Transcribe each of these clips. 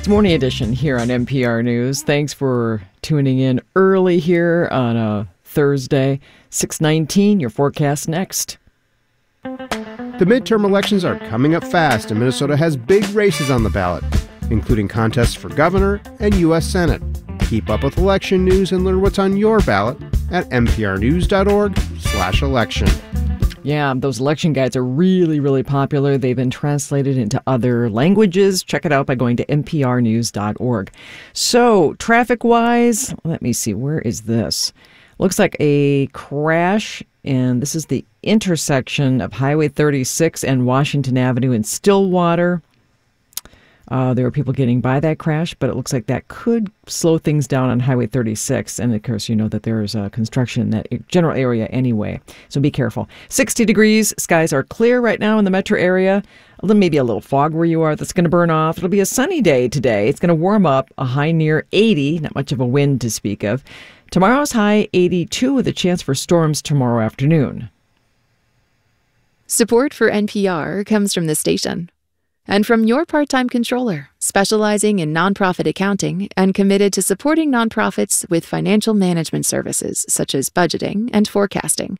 It's Morning Edition here on NPR News. Thanks for tuning in early here on a Thursday, 6/19. Your forecast next. The midterm elections are coming up fast, and Minnesota has big races on the ballot, including contests for governor and U.S. Senate. Keep up with election news and learn what's on your ballot at nprnews.org/election. Yeah, those election guides are really, really popular. They've been translated into other languages. Check it out by going to nprnews.org. So, traffic-wise, let me see. Where is this? Looks like a crash, and this is the intersection of Highway 36 and Washington Avenue in Stillwater. There were people getting by that crash, but it looks like that could slow things down on Highway 36. And, of course, you know that there's construction in that general area anyway, so be careful. 60 degrees. Skies are clear right now in the metro area. Maybe a little fog where you are that's going to burn off. It'll be a sunny day today. It's going to warm up, a high near 80, not much of a wind to speak of. Tomorrow's high 82 with a chance for storms tomorrow afternoon. Support for NPR comes from the station and from your part-time controller, specializing in nonprofit accounting and committed to supporting nonprofits with financial management services such as budgeting and forecasting.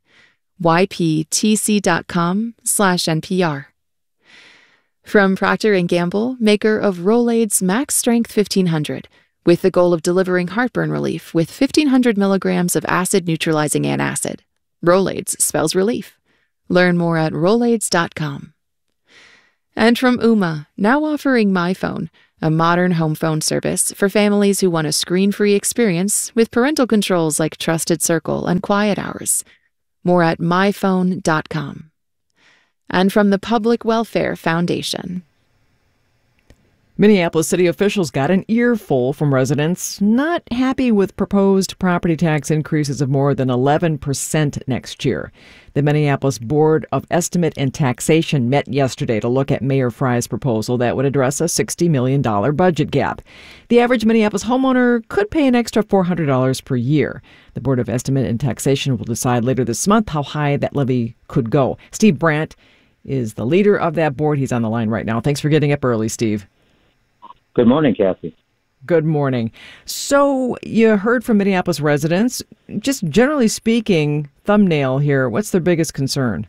yptc.com/NPR. From Procter & Gamble, maker of Rolaids Max Strength 1500, with the goal of delivering heartburn relief with 1,500 milligrams of acid-neutralizing antacid. Rolaids spells relief. Learn more at Rolaids.com. And from Ooma, now offering MyPhone, a modern home phone service for families who want a screen-free experience with parental controls like Trusted Circle and Quiet Hours. More at myphone.com. And from the Public Welfare Foundation. Minneapolis city officials got an earful from residents not happy with proposed property tax increases of more than 11% next year. The Minneapolis Board of Estimate and Taxation met yesterday to look at Mayor Frey's proposal that would address a $60 million budget gap. The average Minneapolis homeowner could pay an extra $400 per year. The Board of Estimate and Taxation will decide later this month how high that levy could go. Steve Brandt is the leader of that board. He's on the line right now. Thanks for getting up early, Steve. Good morning, Kathy. Good morning. So you heard from Minneapolis residents. Just generally speaking, thumbnail here, what's their biggest concern?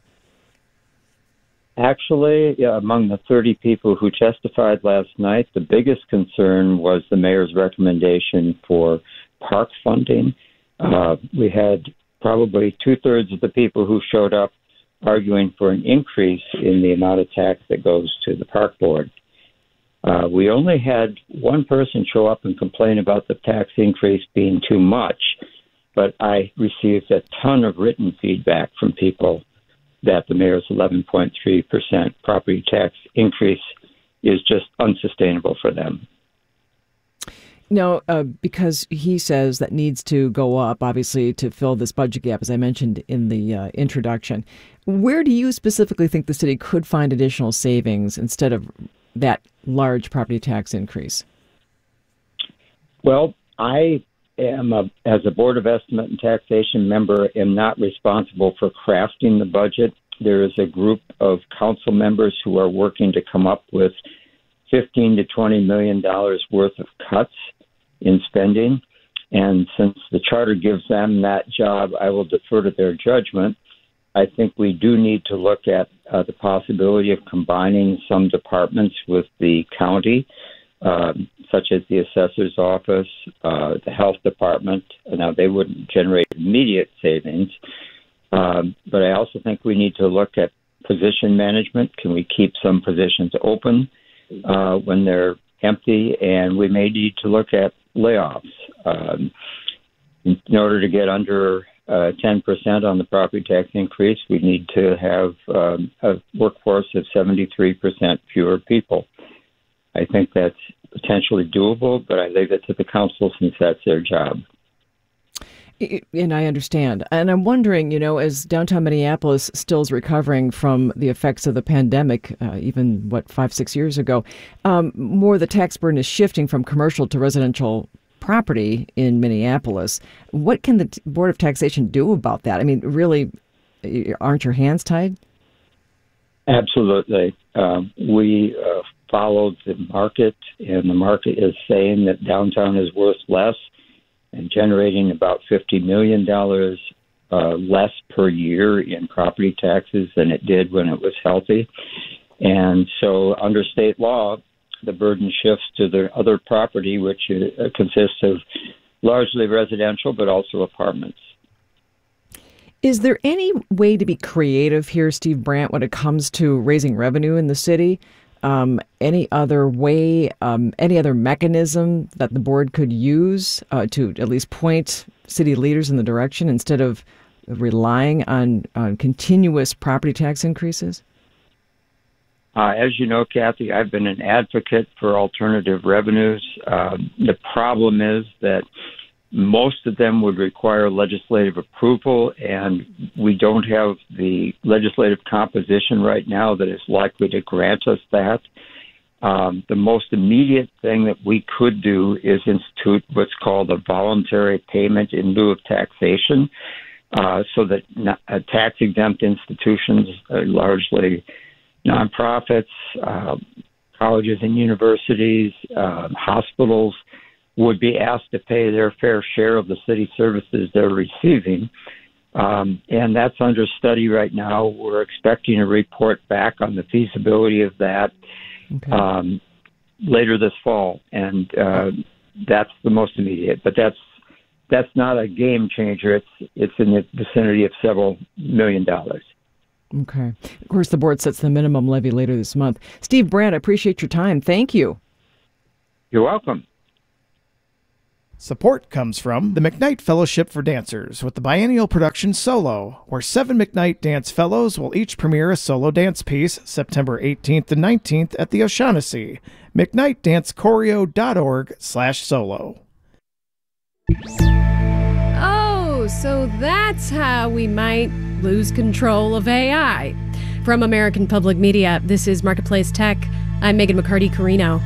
Actually, among the 30 people who testified last night, the biggest concern was the mayor's recommendation for park funding. We had probably two-thirds of the people who showed up arguing for an increase in the amount of tax that goes to the park board. We only had one person show up and complain about the tax increase being too much, but I received a ton of written feedback from people that the mayor's 11.3% property tax increase is just unsustainable for them. No, because he says that needs to go up, obviously, to fill this budget gap, as I mentioned in the introduction. Where do you specifically think the city could find additional savings instead of that large property tax increase? Well, I am, as a Board of Estimate and Taxation member, am not responsible for crafting the budget. There is a group of council members who are working to come up with $15 to $20 million worth of cuts in spending. And since the charter gives them that job, I will defer to their judgment. I think we do need to look at the possibility of combining some departments with the county, such as the assessor's office, the health department. Now, they wouldn't generate immediate savings, but I also think we need to look at position management. Can we keep some positions open when they're empty? And we may need to look at layoffs in order to get under 10% on the property tax increase. We need to have a workforce of 73% fewer people. I think that's potentially doable, but I leave it to the council since that's their job. And I understand. And I'm wondering, as downtown Minneapolis still is recovering from the effects of the pandemic, even, 5-6 years ago, more the tax burden is shifting from commercial to residential property in Minneapolis. What can the Board of Taxation do about that? I mean, really, aren't your hands tied? Absolutely. We followed the market, and the market is saying that downtown is worth less and generating about $50 million less per year in property taxes than it did when it was healthy. And so under state law, the burden shifts to the other property, which consists of largely residential, but also apartments. Is there any way to be creative here, Steve Brandt, when it comes to raising revenue in the city? Any other way, any other mechanism that the board could use to at least point city leaders in the direction instead of relying on continuous property tax increases? As you know, Kathy, I've been an advocate for alternative revenues. The problem is that most of them would require legislative approval, and we don't have the legislative composition right now that is likely to grant us that. The most immediate thing that we could do is institute what's called a voluntary payment in lieu of taxation, so that tax-exempt institutions, largely nonprofits, colleges and universities, hospitals, would be asked to pay their fair share of the city services they're receiving. And that's under study right now. We're expecting a report back on the feasibility of that later this fall. And that's the most immediate. But that's not a game changer. It's in the vicinity of several $1 million. Okay. Of course, the board sets the minimum levy later this month. Steve Brandt, I appreciate your time. Thank you. You're welcome. Support comes from the McKnight Fellowship for Dancers with the biennial production Solo, where 7 McKnight Dance Fellows will each premiere a solo dance piece September 18th and 19th at the O'Shaughnessy. McKnightDanceChoreo.org/solo. Oh, so that's how we might lose control of AI. From American Public Media, this is Marketplace Tech. I'm Megan McCarty-Carino.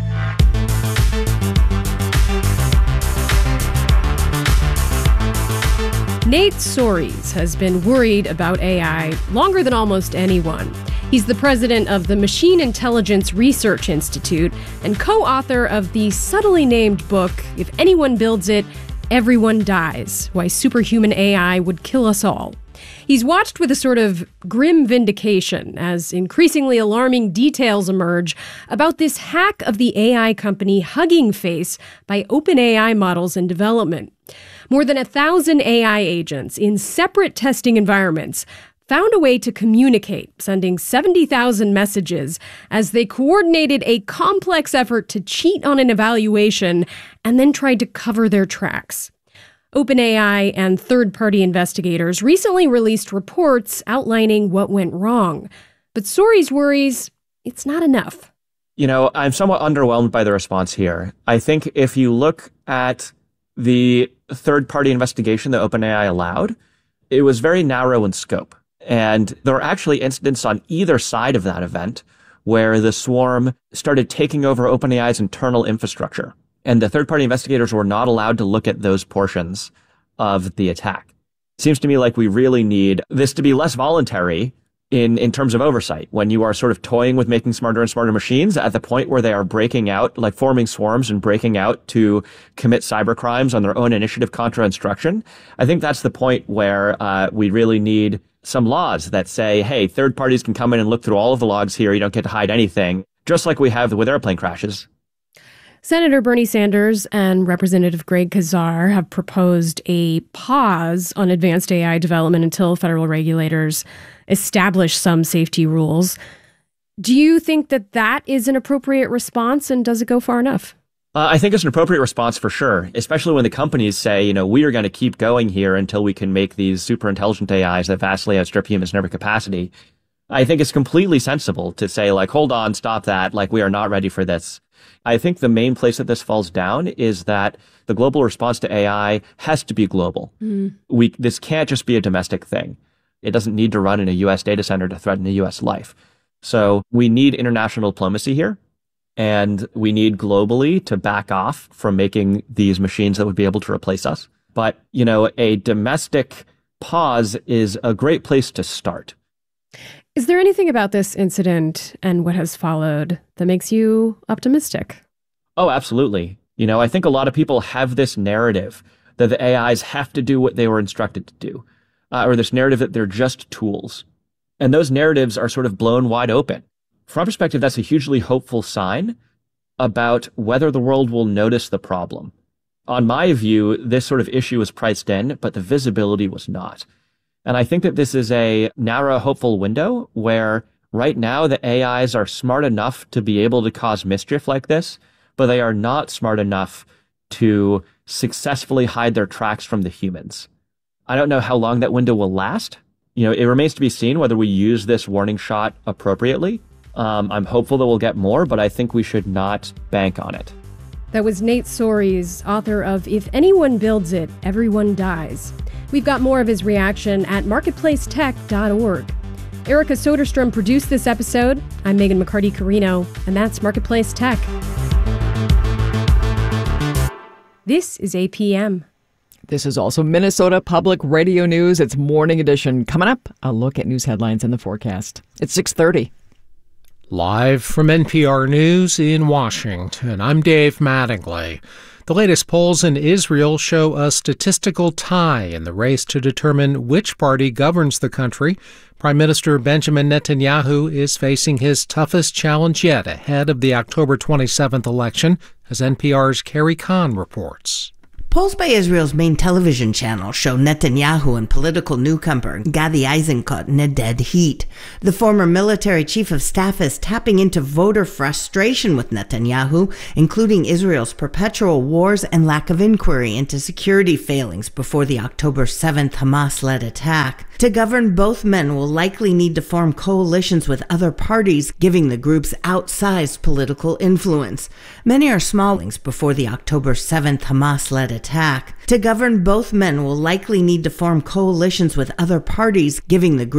Nate Soares has been worried about AI longer than almost anyone. He's the president of the Machine Intelligence Research Institute and co-author of the subtly named book, If Anyone Builds It, Everyone Dies: Why Superhuman AI Would Kill Us All. He's watched with a sort of grim vindication as increasingly alarming details emerge about this hack of the AI company Hugging Face by OpenAI models in development. More than 1,000 AI agents in separate testing environments found a way to communicate, sending 70,000 messages as they coordinated a complex effort to cheat on an evaluation and then tried to cover their tracks. OpenAI and third-party investigators recently released reports outlining what went wrong. But Soares worries it's not enough. You know, I'm somewhat underwhelmed by the response here. I think if you look at the third-party investigation that OpenAI allowed, it was very narrow in scope. And there were actually incidents on either side of that event where the swarm started taking over OpenAI's internal infrastructure. And the third-party investigators were not allowed to look at those portions of the attack. It seems to me like we really need this to be less voluntary in terms of oversight. When you are sort of toying with making smarter and smarter machines at the point where they are breaking out, like forming swarms and breaking out to commit cyber crimes on their own initiative contra instruction, I think that's the point where we really need some laws that say, hey, third parties can come in and look through all of the logs here. You don't get to hide anything, just like we have with airplane crashes. Senator Bernie Sanders and Representative Greg Casar have proposed a pause on advanced AI development until federal regulators establish some safety rules. Do you think that that is an appropriate response, and does it go far enough? I think it's an appropriate response for sure, especially when the companies say, you know, we are going to keep going here until we can make these super intelligent AIs that vastly outstrip humans in every capacity. I think it's completely sensible to say, like, hold on, stop that, like, we are not ready for this. I think the main place that this falls down is that the global response to AI has to be global. This can't just be a domestic thing. It doesn't need to run in a U.S. data center to threaten the U.S. life. So we need international diplomacy here, and we need globally to back off from making these machines that would be able to replace us. But, you know, a domestic pause is a great place to start. Is there anything about this incident and what has followed that makes you optimistic? Oh, absolutely. I think a lot of people have this narrative that the AIs have to do what they were instructed to do, or this narrative that they're just tools. And those narratives are sort of blown wide open. From our perspective, that's a hugely hopeful sign about whether the world will notice the problem. On my view, this sort of issue was priced in, but the visibility was not. And I think that this is a narrow, hopeful window where right now the AIs are smart enough to be able to cause mischief like this, but they are not smart enough to successfully hide their tracks from the humans. I don't know how long that window will last. It remains to be seen whether we use this warning shot appropriately. I'm hopeful that we'll get more, but I think we should not bank on it. That was Nate Soares, author of If Anyone Builds It, Everyone Dies. We've got more of his reaction at marketplacetech.org. Erica Soderstrom produced this episode. I'm Megan McCarty-Carino, and that's Marketplace Tech. This is APM. This is also Minnesota Public Radio News. It's Morning Edition. Coming up, a look at news headlines and the forecast. It's 6:30. Live from NPR News in Washington, I'm Dave Mattingly. The latest polls in Israel show a statistical tie in the race to determine which party governs the country. Prime Minister Benjamin Netanyahu is facing his toughest challenge yet ahead of the October 27th election, as NPR's Carrie Kahn reports. Polls by Israel's main television channel show Netanyahu and political newcomer Gadi Eisenkot in a dead heat. The former military chief of staff is tapping into voter frustration with Netanyahu, including Israel's perpetual wars and lack of inquiry into security failings before the October 7th Hamas-led attack. To govern, both men will likely need to form coalitions with other parties, giving the groups outsized political influence. Many are small ones before the October 7th Hamas-led attack. To govern, both men will likely need to form coalitions with other parties, giving the group